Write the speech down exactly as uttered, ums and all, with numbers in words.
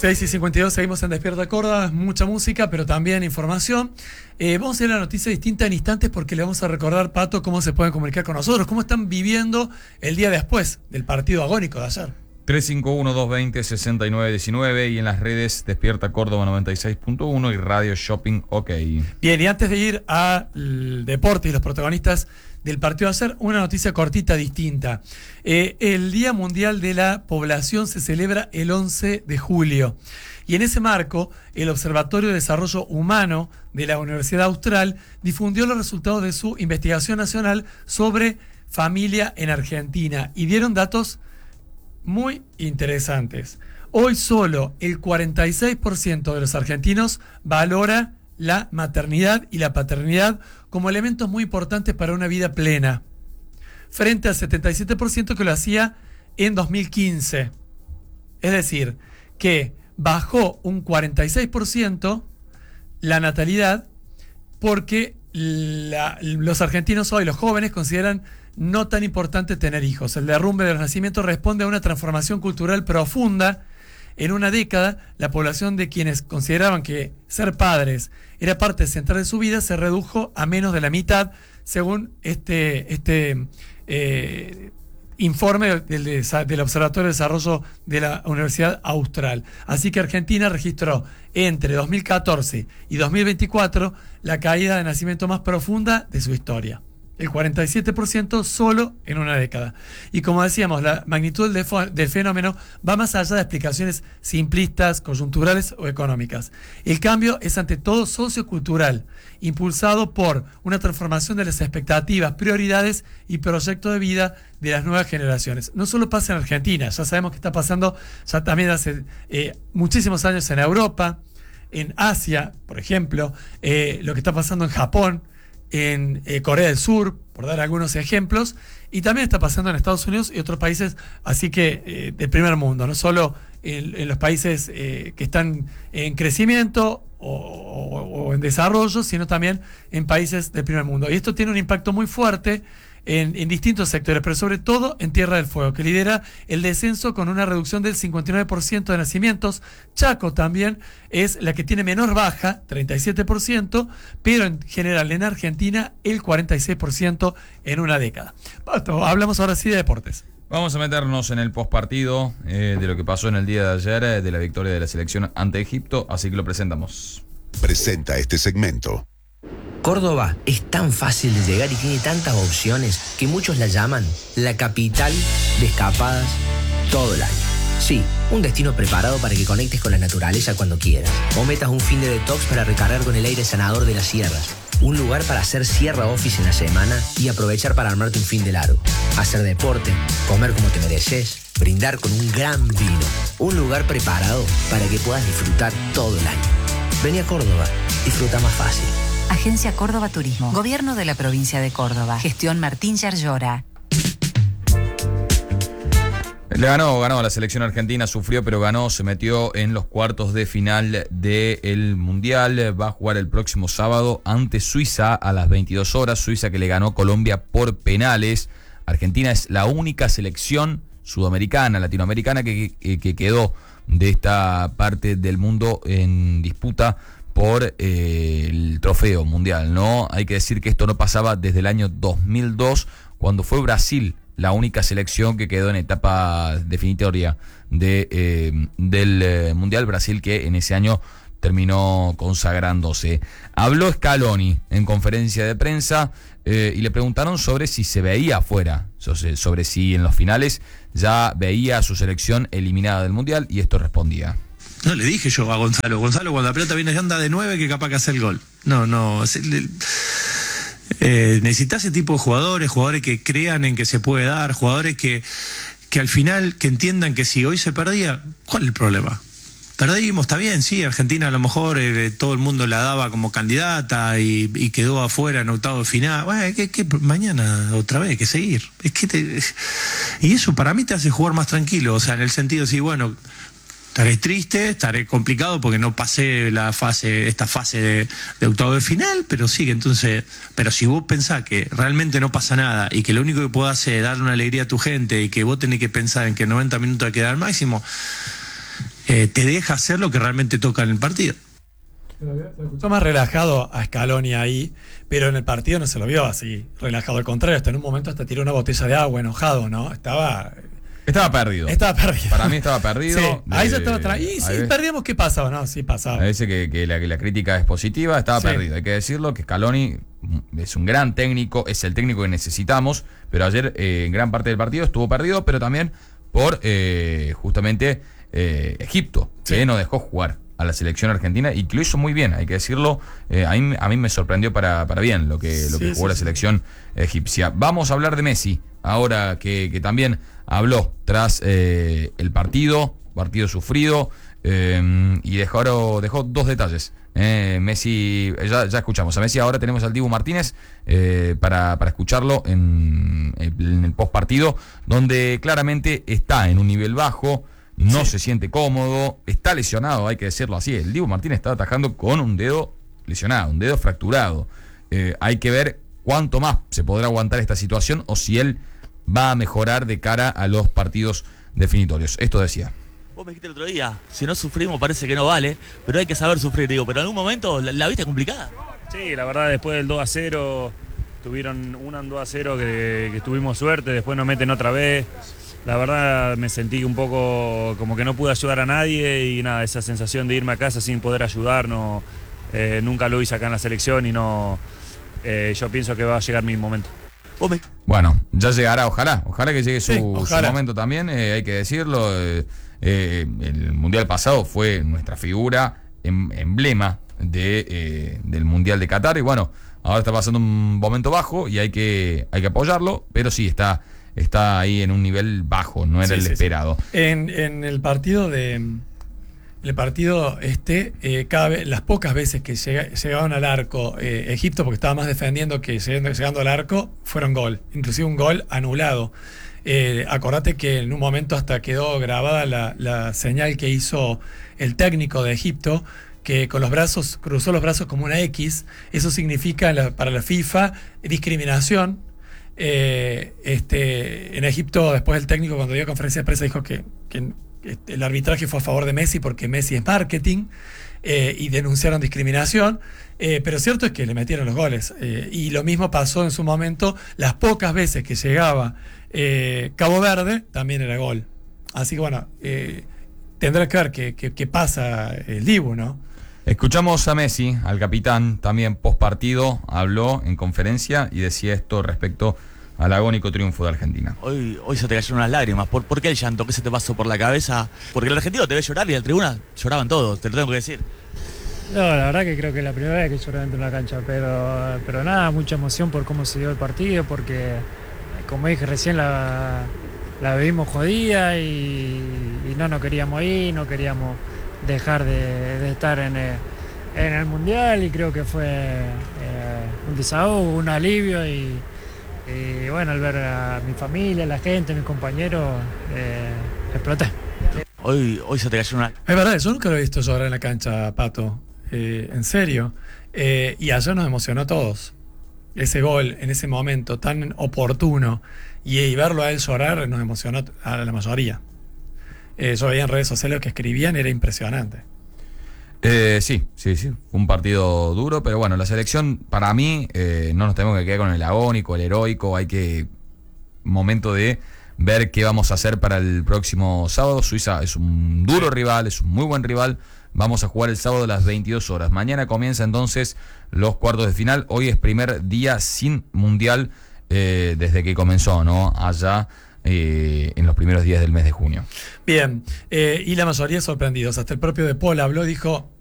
seis y cincuenta y dos, seguimos en Despierta Córdoba, mucha música, pero también información. Eh, vamos a ir a la noticia distinta en instantes porque le vamos a recordar, Pato, cómo se pueden comunicar con nosotros, cómo están viviendo el día después del partido agónico de ayer. tres cinco uno, dos dos cero, seis nueve uno nueve y en las redes Despierta Córdoba noventa y seis punto uno y Radio Shopping OK. Bien, y antes de ir al deporte y los protagonistas del partido de ayer, una noticia cortita distinta. Eh, el Día Mundial de la Población se celebra el once de julio. Y en ese marco, el Observatorio de Desarrollo Humano de la Universidad Austral difundió los resultados de su investigación nacional sobre familia en Argentina y dieron datos muy interesantes. Hoy solo el cuarenta y seis por ciento de los argentinos valora la maternidad y la paternidad como elementos muy importantes para una vida plena, frente al setenta y siete por ciento que lo hacía en dos mil quince. Es decir, que bajó un cuarenta y seis por ciento la natalidad porque la, los argentinos hoy, los jóvenes, consideran no tan importante tener hijos. El derrumbe de los nacimientos responde a una transformación cultural profunda. En una década, la población de quienes consideraban que ser padres era parte central de su vida se redujo a menos de la mitad, según este, este eh, informe del, del Observatorio de Desarrollo de la Universidad Austral. Así que Argentina registró entre dos mil catorce y dos mil veinticuatro la caída de nacimiento más profunda de su historia. El cuarenta y siete por ciento solo en una década. Y como decíamos, la magnitud del, del fenómeno va más allá de explicaciones simplistas, coyunturales o económicas. El cambio es ante todo sociocultural, impulsado por una transformación de las expectativas, prioridades y proyectos de vida de las nuevas generaciones. No solo pasa en Argentina, ya sabemos que está pasando ya también hace eh, muchísimos años en Europa, en Asia, por ejemplo, eh, lo que está pasando en Japón, en eh, Corea del Sur, por dar algunos ejemplos, y también está pasando en Estados Unidos y otros países, así que eh, del primer mundo, no solo en, en los países eh, que están en crecimiento o, o, o en desarrollo, sino también en países del primer mundo. Y esto tiene un impacto muy fuerte en, en distintos sectores, pero sobre todo en Tierra del Fuego, que lidera el descenso con una reducción del cincuenta y nueve por ciento de nacimientos. Chaco también es la que tiene menor baja, treinta y siete por ciento, pero en general en Argentina el cuarenta y seis por ciento en una década. Pato, hablamos ahora sí de deportes. Vamos a meternos en el postpartido eh, de lo que pasó en el día de ayer, eh, de la victoria de la selección ante Egipto, así que lo presentamos. Presenta este segmento. Córdoba es tan fácil de llegar y tiene tantas opciones que muchos la llaman la capital de escapadas todo el año. Sí, un destino preparado para que conectes con la naturaleza cuando quieras. O metas un fin de detox para recargar con el aire sanador de las sierras. Un lugar para hacer sierra office en la semana y aprovechar para armarte un fin de largo. Hacer deporte, comer como te mereces, brindar con un gran vino. Un lugar preparado para que puedas disfrutar todo el año. Vení a Córdoba, disfruta más fácil. Agencia Córdoba Turismo. Gobierno de la provincia de Córdoba. Gestión Martín Yarlora. Le ganó, ganó la selección argentina, sufrió pero ganó, se metió en los cuartos de final del Mundial. Va a jugar el próximo sábado ante Suiza a las veintidós horas. Suiza que le ganó a Colombia por penales. Argentina es la única selección sudamericana, latinoamericana que, que, que quedó de esta parte del mundo en disputa por eh, el trofeo mundial, ¿no? Hay que decir que esto no pasaba desde el año dos mil dos, cuando fue Brasil la única selección que quedó en etapa definitoria de, eh, del eh, mundial. Brasil que en ese año terminó consagrándose. Habló Scaloni en conferencia de prensa eh, y le preguntaron sobre si se veía afuera, sobre, sobre si en los finales ya veía a su selección eliminada del mundial, y esto respondía. No le dije yo a Gonzalo, Gonzalo cuando la pelota viene y anda de nueve que capaz que hace el gol. No, no, eh, necesitas ese tipo de jugadores, jugadores que crean en que se puede dar, jugadores que, que al final, que entiendan que si hoy se perdía, ¿cuál es el problema? Perdimos, está bien, sí, Argentina a lo mejor eh, todo el mundo la daba como candidata y, y quedó afuera en octavo de final. Bueno, que, que mañana otra vez hay que seguir. Es que te, y eso para mí te hace jugar más tranquilo, o sea, en el sentido de decir, bueno, estaré triste, estaré complicado porque no pasé la fase, esta fase de, de octavo de final, pero sí, entonces, pero si vos pensás que realmente no pasa nada y que lo único que puedo hacer es darle una alegría a tu gente y que vos tenés que pensar en que noventa minutos hay que dar al máximo, eh, te deja hacer lo que realmente toca en el partido. Se escuchó más relajado a Scaloni ahí, pero en el partido no se lo vio así relajado. Al contrario, hasta en un momento hasta tiró una botella de agua enojado, ¿no? Estaba... Estaba perdido. Estaba perdido. Para mí estaba perdido. Sí, ahí de, ya estaba atrás. Y si perdíamos, ¿qué pasaba? No, sí pasaba. Parece que, que, la, que la crítica es positiva, estaba sí. perdido. Hay que decirlo, que Scaloni es un gran técnico, es el técnico que necesitamos, pero ayer eh, en gran parte del partido estuvo perdido, pero también por eh, justamente eh, Egipto, sí. que no dejó jugar a la selección argentina y que lo hizo muy bien, hay que decirlo. Eh, a, mí, a mí me sorprendió para, para bien lo que, lo que sí, jugó sí, la selección sí. egipcia. Vamos a hablar de Messi, ahora que, que también habló tras eh, el partido, partido sufrido, eh, y dejó, dejó dos detalles. Eh, Messi, ya, ya escuchamos a Messi, ahora tenemos al Dibu Martínez eh, para, para escucharlo en, en el post partido, donde claramente está en un nivel bajo. No sí. se siente cómodo, está lesionado, hay que decirlo así. El Dibu Martínez está atajando con un dedo lesionado, un dedo fracturado. Eh, hay que ver cuánto más se podrá aguantar esta situación o si él va a mejorar de cara a los partidos definitorios. Esto decía. Vos me dijiste el otro día, si no sufrimos parece que no vale, pero hay que saber sufrir, digo, pero en algún momento la, la viste complicada. Sí, la verdad después del dos a cero, tuvieron una en dos a cero que, que tuvimos suerte, después nos meten otra vez. La verdad me sentí un poco como que no pude ayudar a nadie y nada, esa sensación de irme a casa sin poder ayudar, no, eh, nunca lo hice acá en la selección y no, eh, yo pienso que va a llegar mi momento. Bueno, ya llegará, ojalá, ojalá que llegue su, sí, su momento también, eh, hay que decirlo. Eh, eh, el Mundial pasado fue nuestra figura, em, emblema de, eh, del Mundial de Qatar y bueno, ahora está pasando un momento bajo y hay que, hay que apoyarlo, pero sí está... está ahí en un nivel bajo, no era sí, el sí, esperado. Sí. En, en el partido de en el partido este, eh, cada vez, las pocas veces que llega, llegaban al arco eh, Egipto, porque estaba más defendiendo que llegando, llegando al arco, fueron gol, inclusive un gol anulado. Eh, acordate que en un momento hasta quedó grabada la, la señal que hizo el técnico de Egipto, que con los brazos, cruzó los brazos como una X. Eso significa la, para la FIFA discriminación. Eh, este, en Egipto, después el técnico cuando dio conferencia de prensa dijo que, que el arbitraje fue a favor de Messi porque Messi es marketing, eh, y denunciaron discriminación, eh, pero cierto es que le metieron los goles, eh, y lo mismo pasó en su momento, las pocas veces que llegaba eh, Cabo Verde también era gol, así que bueno, eh, tendrá que ver qué, qué, qué pasa el Dibu, ¿no? Escuchamos a Messi, al capitán, también post partido, habló en conferencia y decía esto respecto al agónico triunfo de Argentina. Hoy, hoy se te cayeron unas lágrimas. ¿Por, ¿Por qué el llanto? ¿Qué se te pasó por la cabeza? Porque el argentino te ve llorar y en la tribuna lloraban todos, te lo tengo que decir. No, la verdad que creo que es la primera vez que lloro dentro de una cancha, pero, pero nada, mucha emoción por cómo se dio el partido, porque como dije recién la, la vivimos jodida y, y no nos queríamos ir, no queríamos dejar de, de estar en el, en el Mundial y creo que fue eh, un desahogo, un alivio y, y bueno, al ver a mi familia, la gente, mis compañeros, eh, exploté. Hoy, hoy se te cayó una... Es verdad, yo nunca lo he visto llorar en la cancha, Pato, eh, en serio, eh, y ayer nos emocionó a todos, ese gol en ese momento tan oportuno y, y verlo a él llorar nos emocionó a la mayoría. Eh, yo veía en redes sociales que escribían, era impresionante. Eh, sí, sí, sí, fue un partido duro, pero bueno, la selección, para mí, eh, no nos tenemos que quedar con el agónico, el heroico, hay que, momento de ver qué vamos a hacer para el próximo sábado. Suiza es un duro rival, es un muy buen rival, vamos a jugar el sábado a las veintidós horas. Mañana comienza entonces los cuartos de final, hoy es primer día sin Mundial eh, desde que comenzó, ¿no? Allá... Eh, en los primeros días del mes de junio. Bien, eh, y la mayoría sorprendidos. Hasta el propio De Paul habló, dijo...